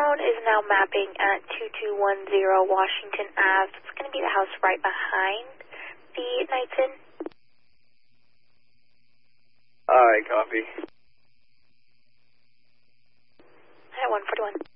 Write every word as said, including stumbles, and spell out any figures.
drone is now mapping at two two one zero Washington Avenue. It's going to be the house right behind the Knights Inn. Alright, copy. At one forty-one.